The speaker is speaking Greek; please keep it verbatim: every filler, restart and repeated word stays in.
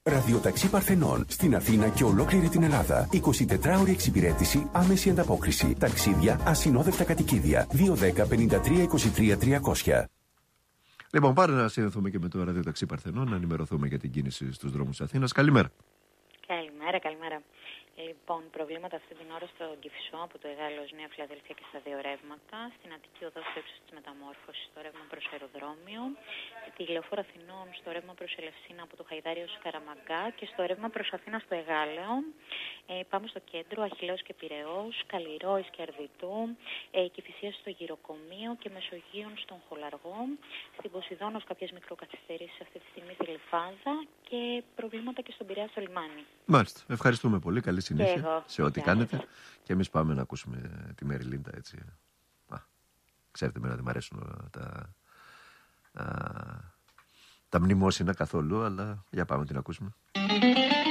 Ραδιοταξί Παρθενών. Στην Αθήνα και ολόκληρη την Ελλάδα. εικοσιτετράωρη εξυπηρέτηση, άμεση ανταπόκριση. Ταξίδια, ασυνόδευτα κατοικίδια. δύο δέκα πενήντα τρία είκοσι τρία τριακόσια. Λοιπόν, πάρε να συνδεθούμε και με το ραδιοταξί Παρθενών, να ενημερωθούμε για την κίνηση στους δρόμους Αθήνας. Καλημέρα. Καλημέρα, καλημέρα. Λοιπόν, προβλήματα αυτή την ώρα στο Κηφισό από το Εγάλεως Νέα Φιλαδέλφια και στα δύο ρεύματα. Στην Αττική Οδό στο ύψος της Μεταμόρφωσης, στο ρεύμα προς αεροδρόμιο. Στη Λεωφόρο Αθηνών, στο ρεύμα προς Ελευσίνα από το Χαϊδάρι ως Καραμαγκά. Και στο ρεύμα προς Αθήνα στο Εγάλεο. Ε, πάμε στο κέντρο, Αχιλλέος και Πειραιώς, Καλλιρόης και Αρδιτού. Ε, Κηφισίας στο Γυροκομείο και Μεσογείων στον Χολαργό. Στην Ποσειδώνος κάποιες μικροκαθυστερήσεις αυτή τη στιγμή στη Λιφάδα. Και προβλήματα και στον Πειραιά στο λιμάνι. Μάλιστα. Ευχαριστούμε πολύ. Καλή συνέχεια εγώ, σε ό,τι κάνετε. Και εμείς πάμε να ακούσουμε τη Μεριλίντα, έτσι. Α, ξέρετε εμένα δεν μου αρέσουν τα, α, τα μνημόσυνα καθόλου, αλλά για πάμε να την ακούσουμε.